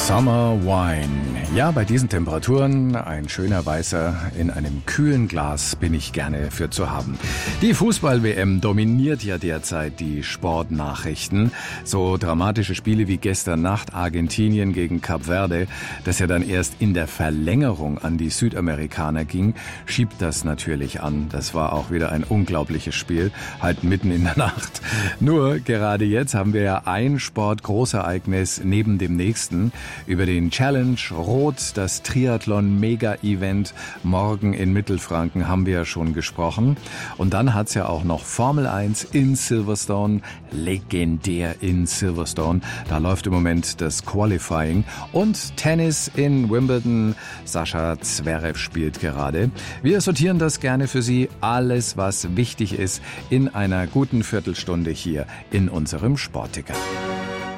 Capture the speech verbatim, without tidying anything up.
Summer Wine. Ja, bei diesen Temperaturen ein schöner Weißer in einem kühlen Glas bin ich gerne für zu haben. Die Fußball-W M dominiert ja derzeit die Sportnachrichten. So dramatische Spiele wie gestern Nacht Argentinien gegen Kap Verde, das ja dann erst in der Verlängerung an die Südamerikaner ging, schiebt das natürlich an. Das war auch wieder ein unglaubliches Spiel, halt mitten in der Nacht. Nur gerade jetzt haben wir ja ein Sport-Großereignis neben dem nächsten. Über den Challenge Rot, das Triathlon-Mega-Event morgen in Mittelfranken haben wir ja schon gesprochen. Und dann hat's ja auch noch Formel eins in Silverstone, legendär in Silverstone. Da läuft im Moment das Qualifying. Und Tennis in Wimbledon. Sascha Zverev spielt gerade. Wir sortieren das gerne für Sie. Alles, was wichtig ist, in einer guten Viertelstunde hier in unserem Sportticker.